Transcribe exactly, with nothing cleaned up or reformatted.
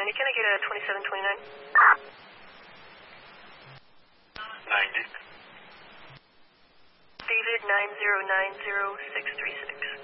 ninety, can I get a twenty-seven twenty-nine? ninety. David nine zero nine zero six three six.